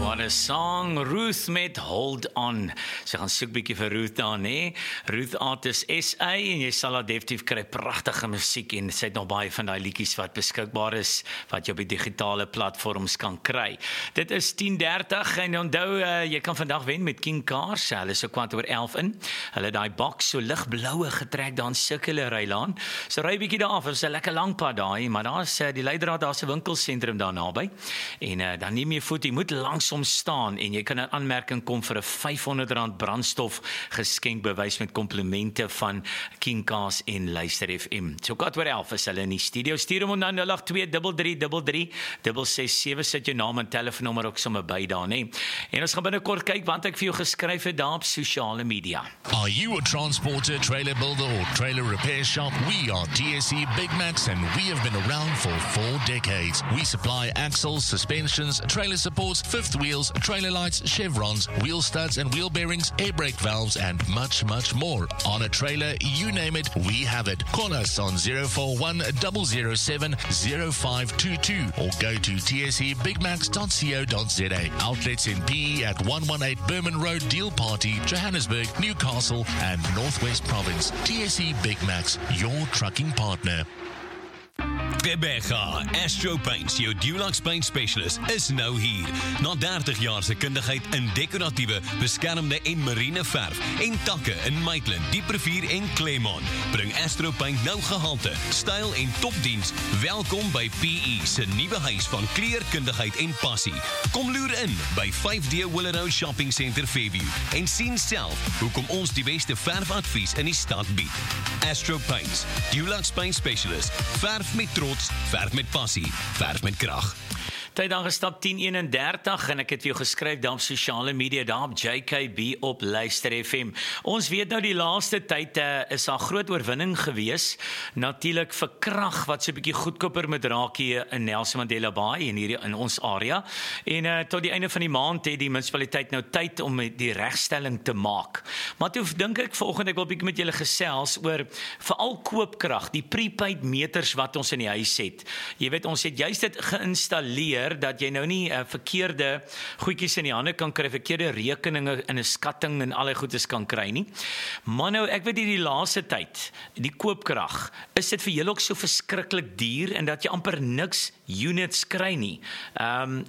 What a song, Ruth met Hold On. Sy gaan soek bietjie vir Ruth daar, nee. Ruth Artis SA en jy sal haar definitief kry pragtige musiek en sy het nog baie van die liedjies wat beskikbaar is wat jy op die digitale platforms kan kry. Dit is 10:30 en onthou jy kan vandag wen met King Cars. Hulle is so kwart oor 11 in. Hulle daai boks so ligbloue getrek daar in Circular-Rylaan. So ry bietjie daar af, is 'n lekker lang pad daai, maar daar's die leidraad, daar's 'n winkelsentrum daar naby. En dan neem jy voet, jy moet langsom staan en jy kan 'n aanmerking kom vir 'n R500 brandstof geskenkbewys met komplimente van King Cars en Luister FM. So kwart oor 11 is hulle in die studio. Stuur hom na 08233336667, sit jou naam en telefoonnommer ook sommer by daar, nee. En ons gaan binnekort kyk wat ek vir jou geskryf het daar op sosiale media. Are you a transporter, trailer builder or trailer repair shop? We are TSE Big Macs and we have been around for 4 decades. We supply axles, suspensions, trailer supports, fifth wheels, trailer lights, chevrons, wheel studs and wheel bearings, air brake valves and much, much more. On a trailer, you name it, we have it. Call us on 041 007 0522 or go to tsebigmax.co.za. Outlets in PE at 118 Berman Road, Deal Party, Johannesburg, Newcastle and Northwest Province. TSE Big Max, your trucking partner. Rebecca, Astro Paints, jou Dulux Paint Specialist, is nou hier. Na 30 jaar se kundigheid in dekoratiewe, beskermde en marine verf en takke in Maitland, Dieprivier en Claremont, bring Astro Paint nou gehalte, styl en topdiens. Welkom by PE se nuwe huis van kleurkundigheid en passie. Kom loer in by 5D Willow Shopping Centre Fairview en sien self hoekom ons die beste verfadvies in die stad bied. Astro Paints, Dulux Paint Specialist, verf met trots, verf met passie, verf met krag. Tyd aangestap 10:31 en ek het vir jou geskryf daar op sosiale media, daar op JKB op Luister FM. Ons weet nou die laaste tyd is daar groot oorwinning gewees, natuurlik vir krag wat so 'n bietjie goedkoper moet raak hier in Nelson Mandela Bay en hier in ons area. En tot die einde van die maand het die munisipaliteit nou tyd om die regstelling te maak. Maar toe dink ek vanoggend ek wil 'n bietjie met julle gesels oor veral koopkrag, die prepaid meters wat ons in die huis het. Jy weet, ons het juist dit geïnstalleer dat jy nou nie verkeerde goedjies in die hande kan kry, verkeerde rekeninge in 'n skatting en al die goedes kan kry nie. Maar nou, ek weet die laaste tyd, die koopkrag, is dit vir julle ook so verskriklik duur en dat jy amper niks units kry nie.